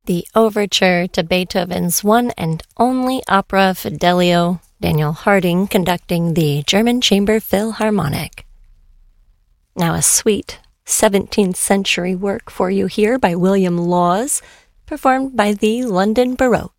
The overture to Beethoven's one and only opera Fidelio, Daniel Harding conducting the German Chamber Philharmonic. Now a sweet 17th century work for you here by William Laws, performed by the London Baroque.